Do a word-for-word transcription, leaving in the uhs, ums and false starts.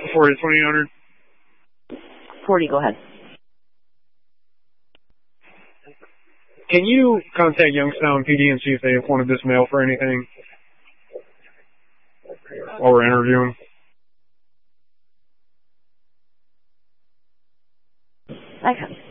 forty to twenty hundred. forty, go ahead. Can you contact Youngstown P D and see if they wanted this mail for anything while we're interviewing? Okay.